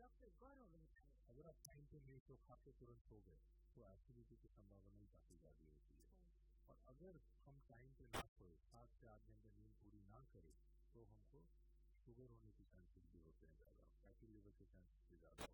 Doctor गौरव बताएं। अगर आप टाइम पे नहीं तो खा के तुरंत सो गए तो एसिडिटी की संभावना ही काफी ज्यादा होती है। और अगर हम टाइम पे ना सोए, 7 से 8 घंटे नींद पूरी ना करें तो हमको शुगर होने के चांसेस भी होते हैं ज्यादा, फैटी लिवर के चांसेस भी ज्यादा